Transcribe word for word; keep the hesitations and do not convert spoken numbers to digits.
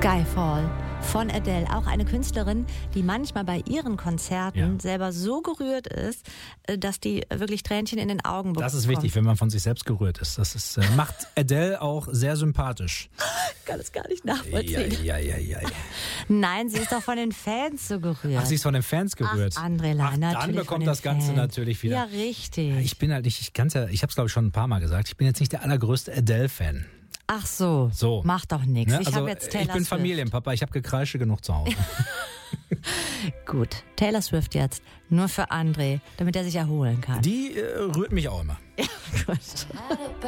Skyfall von Adele, auch eine Künstlerin, die manchmal bei ihren Konzerten Ja. selber so gerührt ist, dass die wirklich Tränchen in den Augen bekommt. Das ist wichtig, wenn man von sich selbst gerührt ist. Das ist, äh, macht Adele auch sehr sympathisch. Ich kann es gar nicht nachvollziehen. Ja, ja, ja, ja. Nein, sie ist doch von den Fans so gerührt. Ach, sie ist von den Fans gerührt. Ach, André La, Ach, natürlich dann von bekommt den das Ganze Fans. natürlich wieder. Ja, richtig. Ich bin halt nicht, ich kann's ja, ich habe es glaube ich schon ein paar Mal gesagt, ich bin jetzt nicht der allergrößte Adele-Fan. Ach so, So. macht doch nichts. Ne? Ich Also, habe jetzt Taylor ich bin Swift. Familienpapa, ich habe Gekreische genug zu Hause. Gut, Taylor Swift jetzt. Nur für André, damit er sich erholen kann. Die äh, rührt mich auch immer. Ja, gut.